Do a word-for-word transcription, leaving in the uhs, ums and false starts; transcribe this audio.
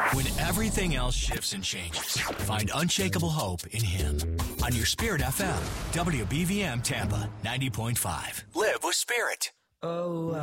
When everything else shifts and changes, find unshakable hope in Him. On your Spirit F M, W B V M Tampa ninety point five. Live with Spirit. Oh,